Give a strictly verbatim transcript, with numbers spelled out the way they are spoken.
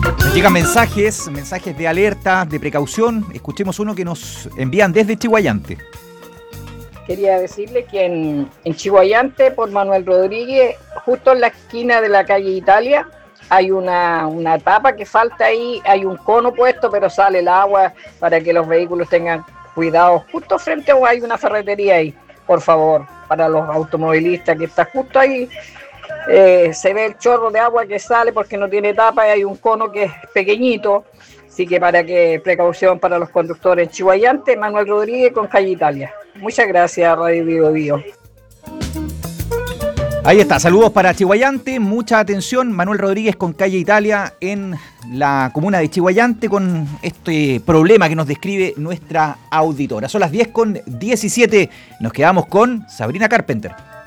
Nos llegan mensajes, mensajes de alerta, de precaución. Escuchemos uno que nos envían desde Chiguayante. Quería decirle que en, en Chiguayante, por Manuel Rodríguez, justo en la esquina de la calle Italia, hay una, una tapa que falta ahí, hay un cono puesto, pero sale el agua para que los vehículos tengan cuidado. Justo frente a hay una ferretería ahí, por favor, para los automovilistas que está justo ahí. Eh, se ve el chorro de agua que sale porque no tiene tapa y hay un cono que es pequeñito. Así que para que precaución para los conductores en Chiguayante, Manuel Rodríguez con calle Italia. Muchas gracias, Radio Bio Bio. Ahí está, saludos para Chiguayante, mucha atención, Manuel Rodríguez con calle Italia en la comuna de Chiguayante con este problema que nos describe nuestra auditora. Son las diez con diecisiete, nos quedamos con Sabrina Carpenter.